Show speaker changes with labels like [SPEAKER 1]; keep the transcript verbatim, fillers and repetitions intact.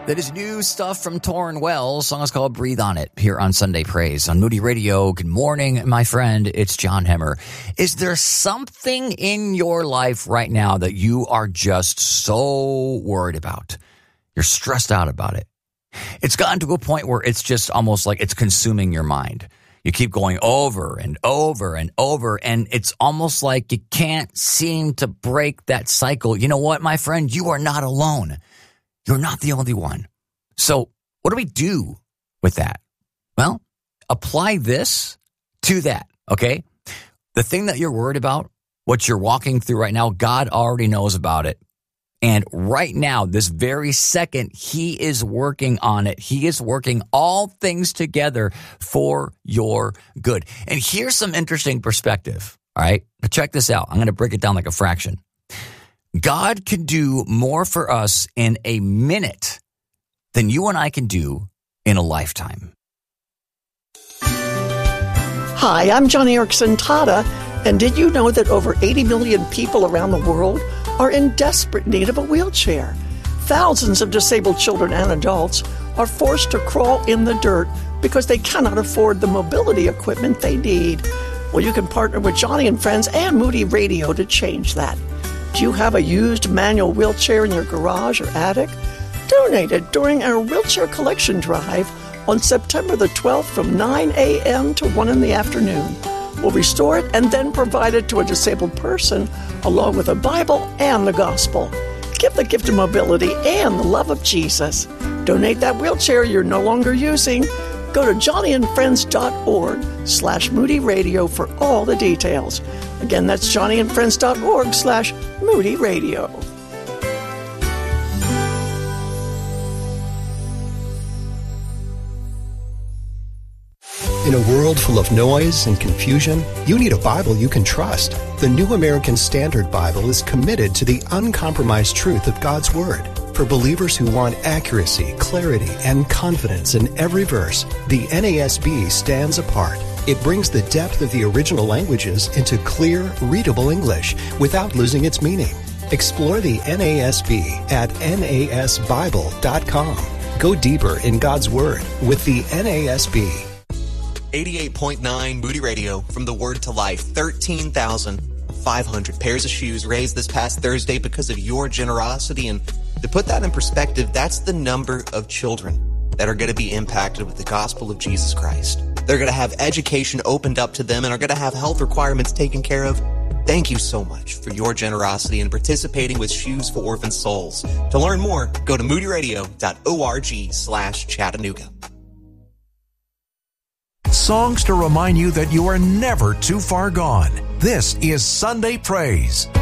[SPEAKER 1] That is new stuff from Torrin Wells. Song is called Breathe On It here on Sunday Praise on Moody Radio. Good morning, my friend. It's John Hemmer. Is there something in your life right now that you are just so worried about? You're stressed out about it. It's gotten to a point where it's just almost like it's consuming your mind. You keep going over and over and over, and it's almost like you can't seem to break that cycle. You know what, my friend? You are not alone. You're not the only one. So what do we do with that? Well, apply this to that, okay? The thing that you're worried about, what you're walking through right now, God already knows about it. And right now, this very second, he is working on it. He is working all things together for your good. And here's some interesting perspective, all right? Now check this out. I'm going to break it down like a fraction. God can do more for us in a minute than you and I can do in a lifetime.
[SPEAKER 2] Hi, I'm Johnny Erickson Tada, and did you know that over eighty million people around the world are in desperate need of a wheelchair? Thousands of disabled children and adults are forced to crawl in the dirt because they cannot afford the mobility equipment they need. Well, you can partner with Johnny and Friends and Moody Radio to change that. Do you have a used manual wheelchair in your garage or attic? Donate it during our wheelchair collection drive on September the twelfth from nine a.m. to one in the afternoon. We'll restore it and then provide it to a disabled person along with a Bible and the gospel. Give the gift of mobility and the love of Jesus. Donate that wheelchair you're no longer using. Go to johnnyandfriends.org slash Moody Radio for all the details. Again, that's johnnyandfriends.org slash Moody Radio.
[SPEAKER 3] In a world full of noise and confusion, you need a Bible you can trust. The New American Standard Bible is committed to the uncompromised truth of God's Word. For believers who want accuracy, clarity, and confidence in every verse, the N A S B stands apart. It brings the depth of the original languages into clear, readable English without losing its meaning. Explore the N A S B at N A S Bible dot com. Go deeper in God's Word with the N A S B.
[SPEAKER 4] eighty-eight point nine Moody Radio, from the Word to Life. thirteen thousand five hundred pairs of shoes raised this past Thursday because of your generosity. And to put that in perspective, that's the number of children that are going to be impacted with the gospel of Jesus Christ. They're going to have education opened up to them and are going to have health requirements taken care of. Thank you so much for your generosity and participating with Shoes for Orphan Souls. To learn more, go to moodyradio.org slash Chattanooga.
[SPEAKER 5] Songs to remind you that you are never too far gone. This is Sunday Praise.